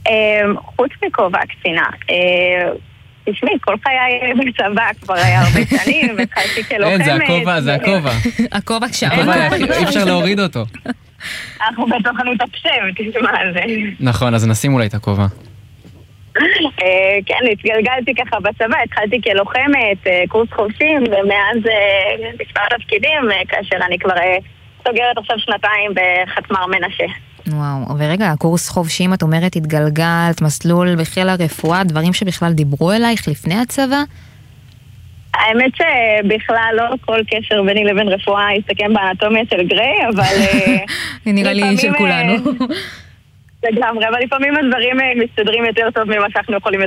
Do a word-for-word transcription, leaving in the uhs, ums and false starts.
חוץ מכובע קצינה, תשמעי, כל חיי בצבא כבר היה הרבה שנים, והתחלתי כלוחמת. אין, זה הכובע, זה הכובע. הכובע שם. אי אפשר להוריד אותו. אנחנו בתוכנו את הפשם, תשמע על זה. נכון, אז נשים אולי את הכובע. כן, התגלגלתי ככה בצבא, התחלתי כלוחמת, קורס חובשים, ומאז מספר תפקידים, כאשר אני כבר סוגרת עכשיו שנתיים בחטמ"ר מנשה. וואו, ורגע, הקורס חובשים, את אומרת, התגלגלת, מסלול בחיל הרפואה, דברים שבכלל דיברו אלייך לפני הצבא? האמת שבכלל לא כל קשר ביני לבין רפואה יסתכם באנטומיה של גריי, אבל... נראה לי של כולנו. לגמרי, אבל לפעמים הדברים מסתדרים יותר טוב ממה שאנחנו יכולים